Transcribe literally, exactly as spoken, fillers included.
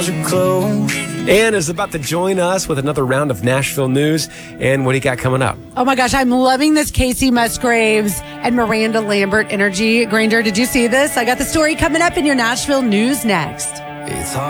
Ann is about to join us with another round of Nashville news. And what do you got coming up? Oh my gosh, I'm loving this Casey Musgraves and Miranda Lambert energy. Granger, did you see this? I got the story coming up in your Nashville news next. It's hard.